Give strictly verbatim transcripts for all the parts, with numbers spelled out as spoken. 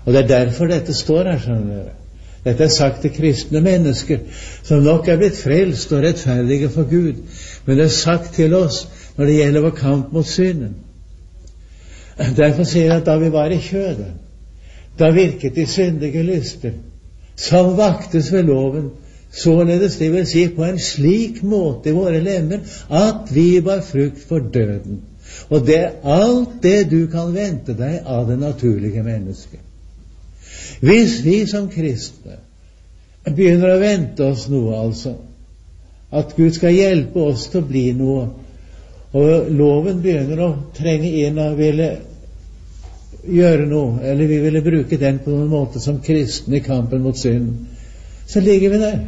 Og det er derfor dette står her, skjønner dere. Dette er sagt til kristne mennesker som nok er blitt frelst og rettferdige for Gud, men det er sagt til oss når det gjelder vår kamp mot synden. Derfor sier jeg at da vi var i kjødet, da virket de syndige lyster, som vaktes ved loven, således det vil si på en slik måte i våre lemmer, at vi var frukt for døden. Og det er alt det du kan vente deg av det naturlige mennesket. Hvis vi som kristne begynner å vente oss noe, altså, at Gud skal hjelpe oss til å bli noe, og loven begynner å trenge inn og ville gjøre noe, eller vi ville bruke den på noen måte som kristne i kampen mot synden, så ligger vi der.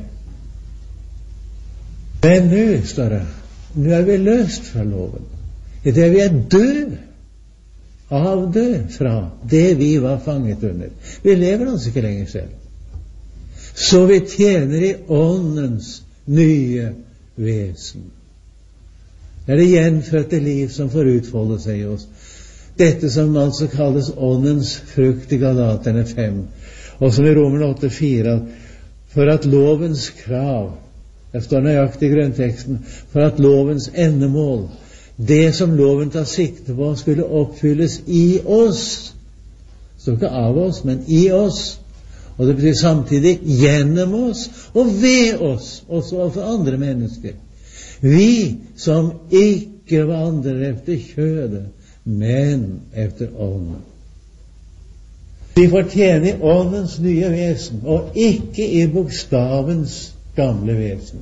Men nå, står det, nå er vi løst fra loven. I det vi er død, avdød fra det vi var fanget under. Vi lever altså ikke lenger selv. Så vi tjener i åndens nye vesen. Det er det gjenfødte liv som får utfolde seg i oss. Dette som altså kalles åndens frukt i Galaterne fem, og som i Romerne åtte fire, for at lovens krav, det står nøyaktig i grunnteksten, for at lovens endemål, det som loven tar sikte på, skulle oppfylles i oss. Det står ikke av oss, men i oss. Og det betyr samtidig gjennom oss og ved oss, også for andre mennesker. Vi som ikke vandrer efter kjødet, men efter ånden. Vi får tjene i åndens nye vesen, og ikke i bokstavens gamle vesen.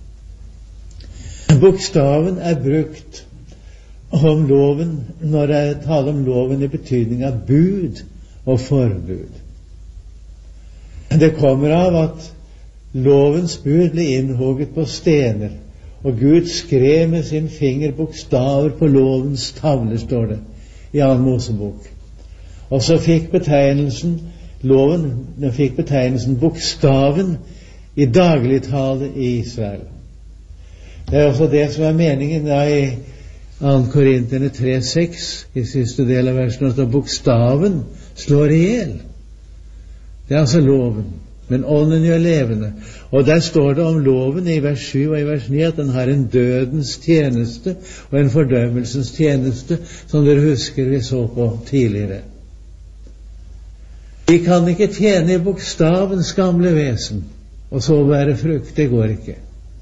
Bokstaven er brukt om loven når jeg taler om loven i betydning av bud og forbud. Det kommer av at lovens bud ble innhugget på stener, og Gud skrev med sin finger bokstaver på lovens tavler, står det i Annen Mosebok. Og så fikk betegnelsen loven, den fikk betegnelsen bokstaven i dagligtale i Israel. Det er også det som er meningen da i Annen Korinterne tre seks, i siste del av versen, at bokstaven slår ihjel. Det er altså loven, men ånden gjør levende. Og der står det om loven i vers sju og i vers ni at den har en dødens tjeneste og en fordømmelsens tjeneste, som dere husker vi så på tidligere. Vi kan ikke tjene i bokstavens gamle vesen og så være frukt. Det går ikke.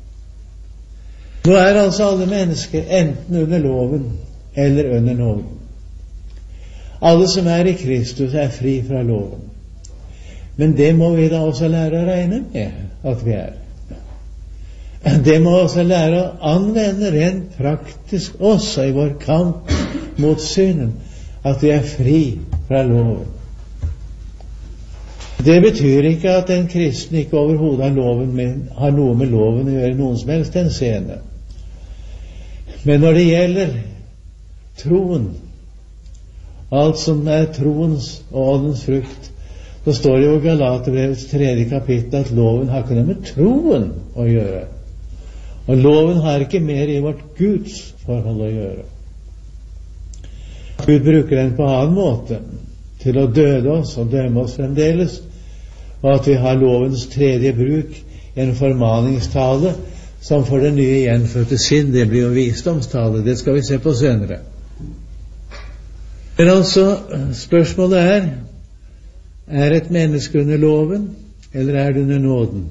Nå er altså alle mennesker enten under loven eller under nåden. Alle som er i Kristus er fri fra loven. Men det må vi da også lære å regne med at vi er. Det må også lære å anvende rent praktisk også i vår kamp mot synden, at vi er fri fra loven. Det betyr ikke at en kristen ikke overhodet har, loven med, har noe med loven å gjøre noen som helst henseende. Men når det gjelder troen, alt som er troens og åndens frukt, så står det jo i Galaterbrevets tredje kapittel at loven har ikke noe med troen å gjøre. Og loven har ikke mer i vårt Guds forhold å gjøre. Gud bruker den på annen måte, til å døde oss og dømme oss fremdeles, og at vi har lovens tredje bruk, en formaningstale, som for det nye gjenfødte sinn, det blir jo visdomstale. Det skal vi se på senere. Men altså, spørsmålet er, er et menneske under loven, eller er det under nåden?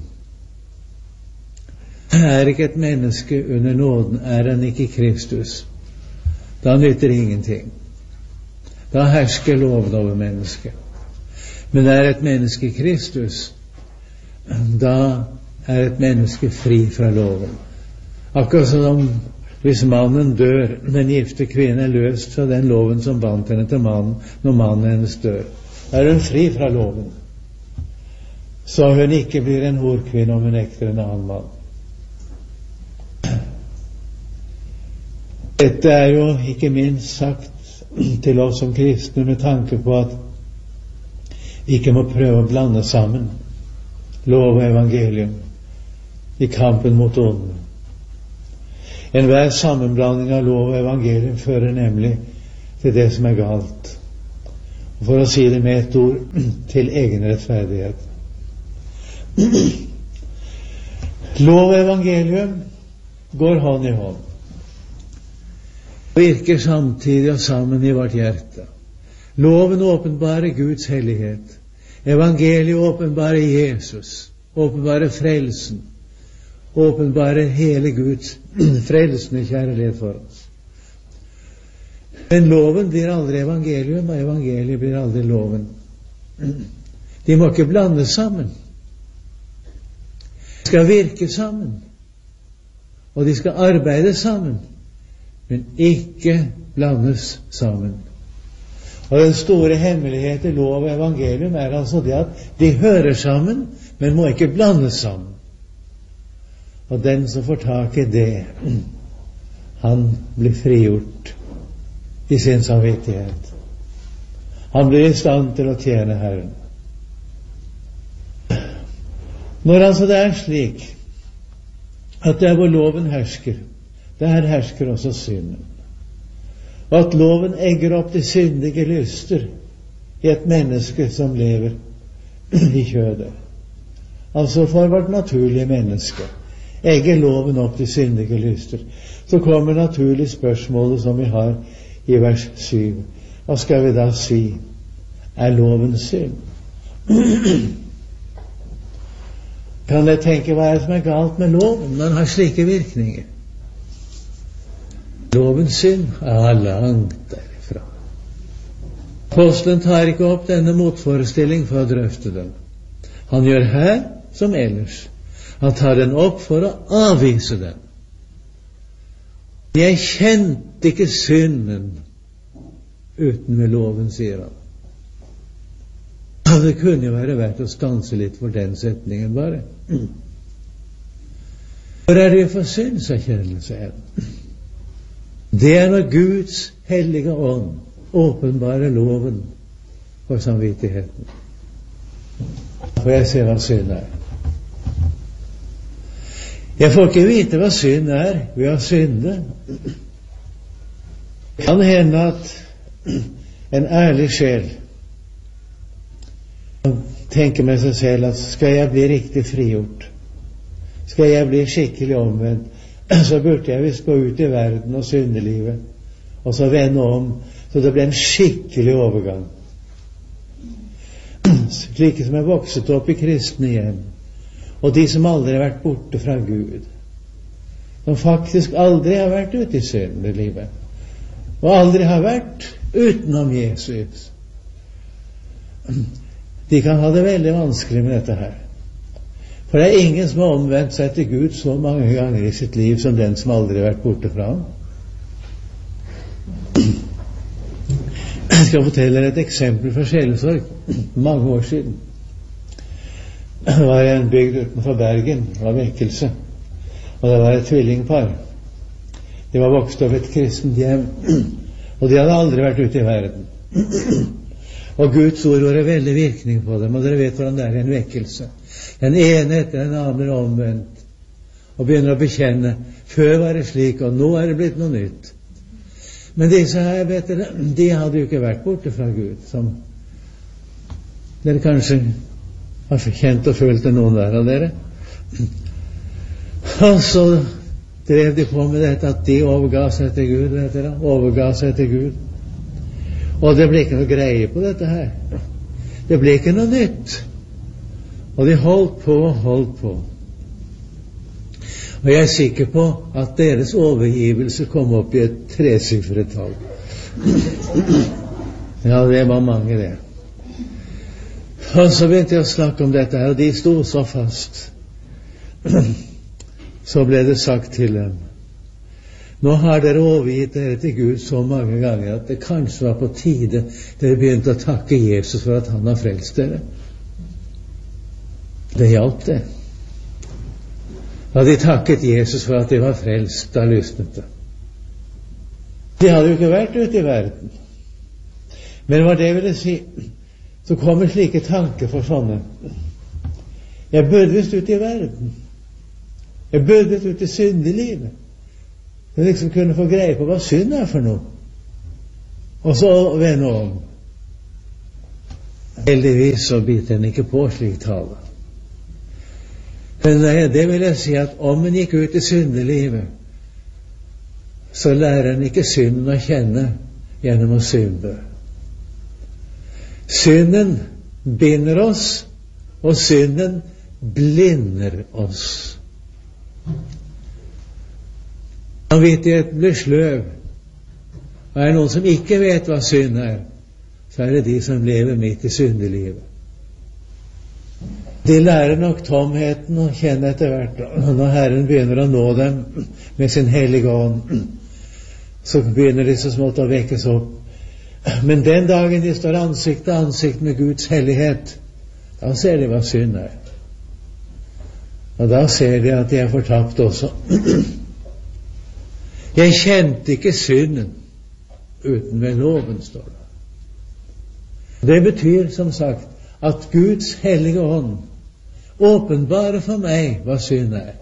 Er ikke et menneske under nåden, er han ikke Kristus. Da nytter ingenting. Da hersker loven over mennesket. Men er et menneske Kristus, da er et menneske fri fra loven. Akkurat som hvis mannen dør, den gifte kvinne er løst fra den loven som bandt henne til mannen når mannen hennes dør. Da er hun fri fra loven, så hun ikke blir en horkvinne om hun ekter en annen mann. Dette er jo ikke minst sagt til oss som kristne med tanke på at vi ikke må prøve å blande sammen lov og evangelium i kampen mot ånden. Enhver sammenblanding av lov og evangelium fører nemlig til det som er galt. For å si det med et ord, til egen rettferdighet. Lov og evangelium går hånd i hånd. Virker samtidig og sammen i vårt hjerte. Loven åpenbarer Guds hellighet. Evangeliet åpenbarer Jesus. Åpenbarer frelsen. Åpenbarer hele Guds frelsende kjærlighet for oss. Men loven blir aldri evangelium, og evangeliet blir aldri loven. De må ikke blandes sammen. De skal virke sammen, og de skal arbeide sammen, men ikke blandes sammen. Og den store hemmelighet i lov og evangelium er altså det at de hører sammen, men må ikke blandes sammen. Og den som får tak i det, han blir frigjort i sin samvittighet. Han blir i stand til å tjene Herren. Når altså det er slik at der hvor loven hersker, der hersker også synden. Og at loven egger opp de syndige lyster i et menneske som lever i kjødet. Altså for vårt naturlige menneske egger loven opp de syndige lyster. Så kommer naturlig spørsmålet som vi har i vers syv. Hva skal vi da si? Er loven synd? Kan jeg tenke hva er det som er galt med loven når den har slike virkninger? Lovens synd er langt derifra. Apostelen tar ikke opp denne motforestilling for å drøfte den. Han gjør her som ellers. Han tar den opp for å avvise den. Jeg kjente ikke synden uten ved loven, sier han. Det kunne jo være verdt å stanse litt for den setningen bare. Hvor er det for syndserkjennelse hen? Det er når Guds hellige ånd åpenbarer loven for samvittigheten. For jeg ser hva synd er. Jeg får ikke vite hva synd er ved å synde. Det kan hende at en ærlig sjel tenker med seg selv at skal jeg bli riktig frigjort, skal jeg bli skikkelig omvendt, så burde jeg visst gå ut i verden og syndelivet, og så vende om, så det blir en skikkelig overgang. Slike som er vokset opp i kristne hjem, og de som aldri har vært borte fra Gud, som faktisk aldri har vært ute i syndelivet, og aldri har vært utenom Jesus, de kan ha det veldig vanskelig med dette her. For det er ingen som har omvendt seg til Gud så mange ganger i sitt liv som den som aldri har vært borte fra ham. Jeg skal fortelle dere et eksempel fra sjelesorg. Mange år siden det var en bygd utenfor Bergen. Det var vekkelse, og det var et tvillingpar. De var vokst opp i et kristent hjem, og de hadde aldri vært ute i verden. Og Guds ord var en veldig virkning på dem, og dere vet hvordan det er i en vekkelse. Den ene etter den andre blir omvendt og begynner å bekjenne. Før var det slik, og nå er det blitt noe nytt. Men disse her, vet dere, de hadde jo ikke vært borte fra Gud, som dere kanskje har kjent og følt det, noen der av dere. Og så drev de på med dette at de overga seg til Gud, vet dere, overga seg til Gud. Og det ble ikke noe greie på dette her. Det ble ikke noe nytt. Og de holdt på og holdt på. Og jeg er sikker på at deres overgivelse kom opp i et tresifret tall. Ja, det var mange det. Og så begynte jeg å snakke om dette her, og de sto så fast. Så ble det sagt til dem: nå har dere overgitt dere til Gud så mange ganger at det kanskje var på tide dere begynte å takke Jesus for at han har frelst dere. Det hjalp det. Da de takket Jesus for at de var frelst, da lysnet det. De hadde jo ikke vært ute i verden. Men hva det ville si, så kommer slike tanker for sånne. Jeg burde visst ute i verden. Jeg burde visst ute i syndelivet. Jeg liksom kunne få greie på hva synd er for noe. Og så vende om. Heldigvis så biter en ikke på slik tale. Men det vil jeg si at om en gikk ut i syndelivet, så lærer en ikke synden å kjenne gjennom å synde. Synden binder oss, og synden blinder oss. Samvittigheten blir sløv. Og er det noen som ikke vet hva synd er, så er det de som lever midt i syndelivet. De lærer nok tomheten å kjenne etter hvert, og når Herren begynner å nå dem med sin hellige ånd, så begynner de så smått å vekkes opp. Men den dagen de står ansikt til ansikt med Guds hellighet, da ser de hva synd er. Og da ser de at de er fortapt også. Jeg kjente ikke synden uten ved loven, står det. Det betyr, som sagt, at Guds hellige ånd åpenbarer for meg hva synd er.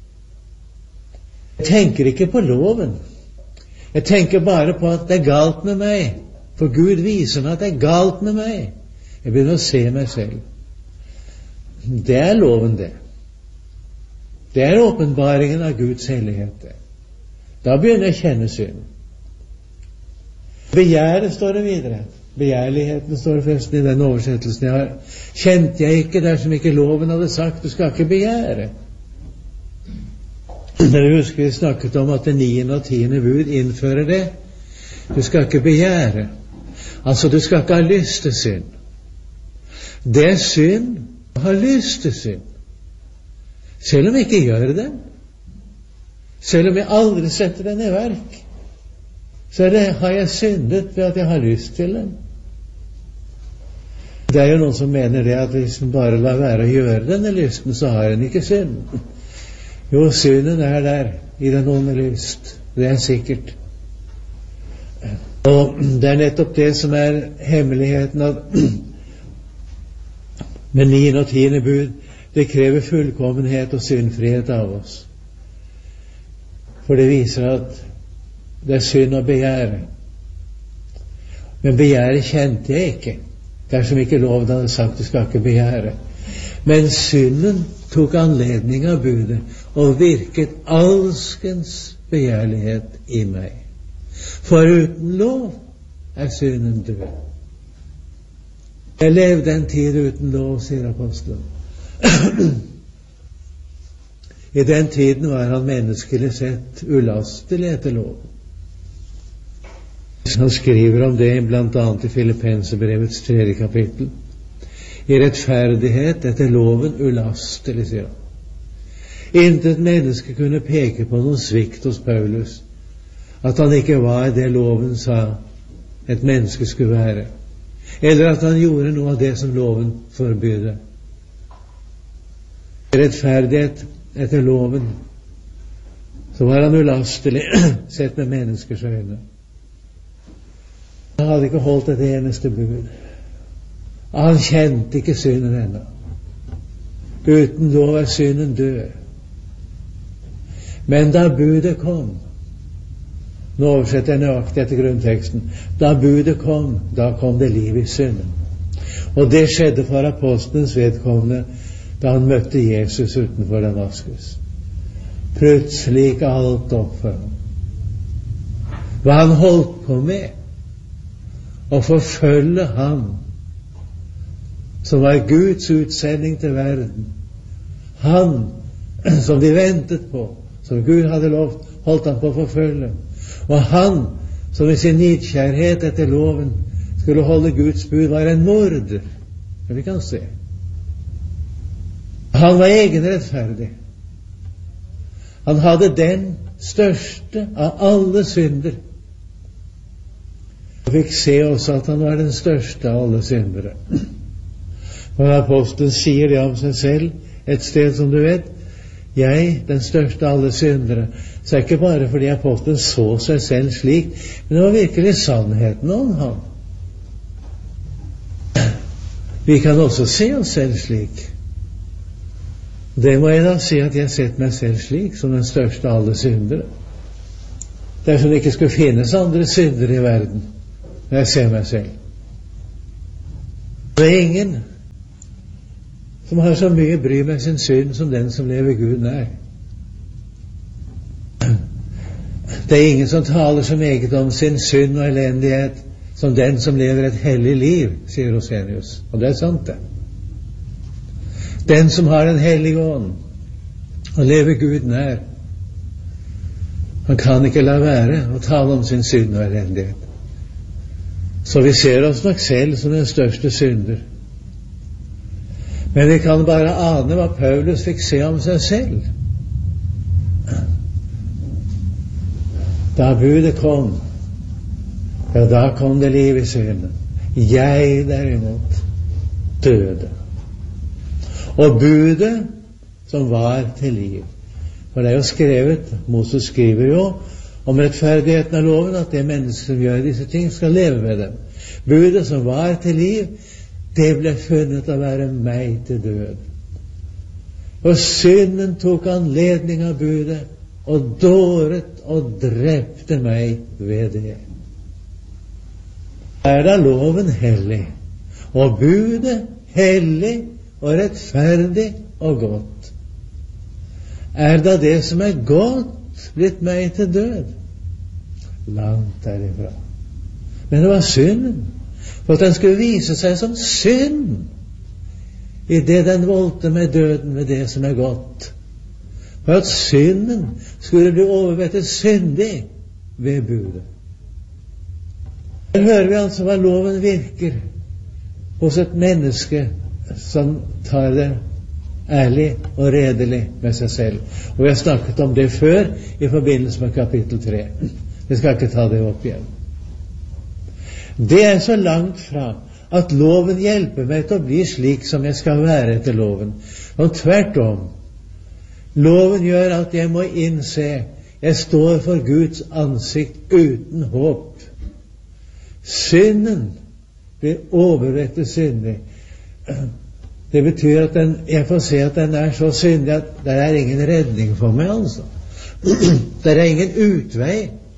Jeg tenker ikke på loven. Jeg tenker bare på at det er galt med meg. For Gud viser meg at det er galt med meg. Jeg begynner å se meg selv. Det er loven, det. Det er åpenbaringen av Guds hellighet, det. Da begynner jeg å kjenne synd. Begjæret står det videre. Begjærligheten står det forresten i den oversettelsen jeg har. Kjente jeg ikke dersom ikke loven hadde sagt du skal ikke begjære. Dere husker vi snakket om at det niende og tiende bud innfører det. Du skal ikke begjære. Altså du skal ikke ha lyst til synd. Det er synd å ha lyst til synd. Selv om jeg ikke gjør det. Selv om jeg aldri setter den i verk. Så det, har jeg syndet ved at jeg har lyst til den. Det er jo noen som mener det at hvis man bare lar være å gjøre denne lysten, så har en ikke synd. Jo, synden er der i den onde lyst. Det er sikkert. Og det er nettopp det som er hemmeligheten av med niende og tiende bud. Det krever fullkommenhet og syndfrihet av oss. For det viser at det er synd å begjære. Men begjæret kjente jeg ikke, dersom ikke loven hadde sagt du skal ikke begjære. Men synden tok anledning av budet og virket alskens begjærlighet i meg. For uten lov er synden død. Jeg levde en tid uten lov, sier apostelen. I den tiden var han menneskelig sett ulastelig etter loven. Han skriver om det blant annet i Filippenserbrevets tredje kapittel. I rettferdighet etter loven ulastelig, sier han. Intet menneske kunne peke på noen svikt hos Paulus, at han ikke var det loven sa et menneske skulle være, eller at han gjorde noe av det som loven forbydde. Rettferdighet etter loven, så var han ulastelig sett med menneskers øyne. Han hadde ikke holdt et eneste bud. Han kjente ikke synden ennå. Uten lov er synden død. Men da budet kom, nå oversetter jeg nøyaktig etter grunnteksten, da budet kom, da kom det liv i synden. Og det skjedde for apostelens vedkommende da han møtte Jesus utenfor Damaskus. Plutselig gikk alt opp for ham. Hva han holdt på med, å forfølge ham som var Guds utsending til verden. Han som de ventet på, som Gud hadde lovt, holdt han på å forfølge. Og han som i sin nidkjærhet etter loven skulle holde Guds bud, var en morder. Det vi kan se. Han var egenrettferdig. Han hadde den største av alle synder. Og fikk se også at han var den største av alle syndere. Og apostelen sier det om seg selv et sted som du vet. Jeg, den største av alle syndere. Så er det ikke bare fordi apostelen så seg selv slik, men det var virkelig sannheten om ham. Vi kan også se oss selv slik. Det må jeg da si at jeg har sett meg selv slik, som den største av alle syndere. Dersom det ikke skulle finnes andre syndere i verden, når jeg ser meg selv. Det er ingen som har så mye bry med sin synd som den som lever Gud nær. Det er ingen som taler så meget om sin synd og elendighet som den som lever et hellig liv, sier Rosenius. Og det er sant, det. Den som har den hellige ånd og lever Gud nær, han kan ikke la være å tale om sin synd og elendighet. Så vi ser oss nok selv som den største synder. Men vi kan bare ane hva Paulus fikk se om seg selv. Da budet kom, ja, da kom det liv i synden. Jeg derimot døde. Og budet som var til liv. For det er jo skrevet, Moses skriver jo om rettferdigheten av loven, at det menneske som gjør disse ting skal leve med dem. Budet som var til liv, det ble funnet å være meg til død. Og synden tok anledning av budet og dåret og drepte meg ved det. Er da loven hellig, og budet hellig og rettferdig og godt? Er da det som er godt blitt meg til død? Langt derifra. Men det var synden, for at den skulle vise seg som synd i det den voldte med døden ved det som er godt. For at synden skulle bli overvettet syndig ved budet. Her hører vi altså hva loven virker hos et menneske som tar det ærlig og redelig med seg selv. Og vi har snakket om det før i forbindelse med kapittel tre. Vi skal ikke ta det opp igjen. Det er så langt fra at loven hjelper meg til å bli slik som jeg skal være etter loven. Og tvert om, loven gjør at jeg må innse jeg står for Guds ansikt uten håp. Synden blir overrettet syndig. Det betyr at den, jeg får se at den er så syndig at det er ingen redning for meg, altså. Det er ingen utvei.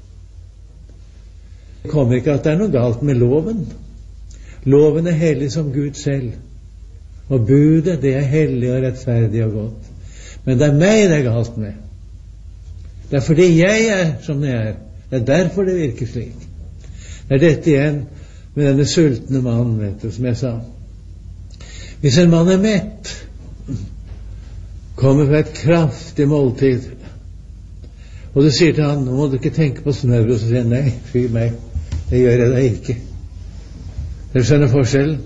Det kommer ikke at det er noe galt med loven. Loven er hellig som Gud selv. Og budet, det er hellig og rettferdig og godt. Men det er meg det er galt med. Det er fordi jeg er som jeg er. Det er derfor det virker slik. Det er dette igjen med denne sultne mannen, vet du, som jeg sa. Hvis en mann er mett, kommer fra et kraftig måltid, og du sier til han, nå må du ikke tenke på snørr, og så sier han, nei, fy meg, det gjør jeg da ikke. Dere skjønner forskjellen?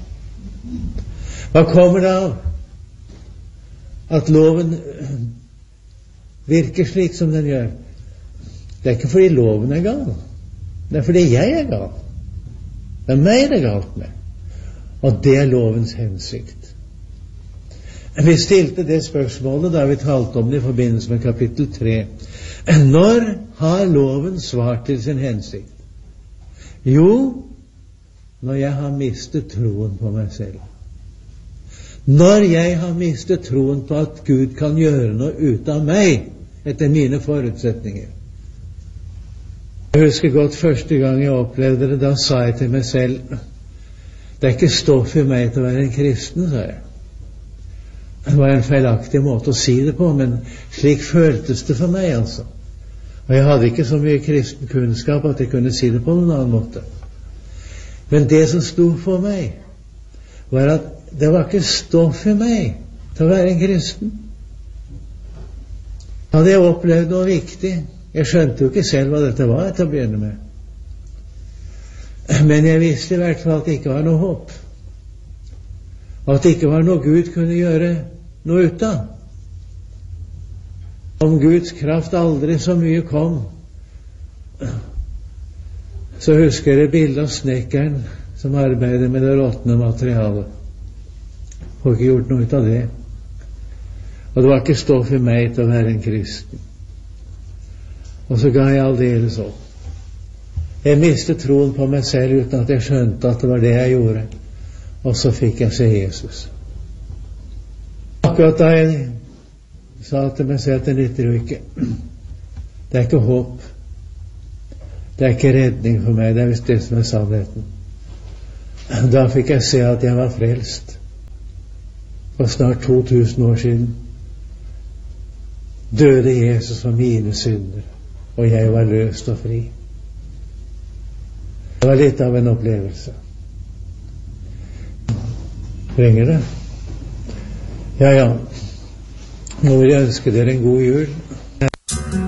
Hva kommer det av? At loven virker slik som den gjør. Det er ikke fordi loven er gal. Det er fordi jeg er gal. Det er meg det er galt med. Og det er lovens hensikt. Vi stilte det spørsmålet da vi talte om det i forbindelse med kapittel tre. Når har loven svart til sin hensikt? Jo, når jeg har mistet troen på meg selv. Når jeg har mistet troen på at Gud kan gjøre noe ut av meg etter mine forutsetninger. Jeg husker godt første gang jeg opplevde det, da sa jeg til meg selv, det er ikke stoff i meg til å være en kristen, sa jeg. Det var en feilaktig måte å si det på, men slik føltes det for meg, altså. Og jeg hadde ikke så mye kristen kunnskap at jeg kunne si det på noen annen måte. Men det som sto for meg, var at det var ikke stoff i meg til å være en kristen. Hadde jeg opplevd noe viktig, jeg skjønte jo ikke selv hva dette var til å begynne med. Men jeg visste i hvert fall at det ikke var noe håp. Og at det ikke var noe Gud kunne gjøre noe ut av. Om Guds kraft aldri så mye kom, så husker jeg det bildet av snekkeren som arbeider med det råtne materialet. Får ikke gjort noe ut av det. Og det var ikke stoff i meg til å være en kristen. Og så ga jeg aldeles opp. Jeg mistet troen på meg selv uten at jeg skjønte at det var det jeg gjorde. Og så fikk jeg se Jesus. Akkurat da jeg sa til meg selv at det nytter jo ikke. Det er ikke håp. Det er ikke redning for meg. Det er visst det som er sannheten. Da fikk jeg se at jeg var frelst. For snart to tusen år siden døde Jesus for mine synder, og jeg var løst og fri. Det var litt av en opplevelse. Ringer det? Ja, ja. Nå vil jeg ønske dere en god jul.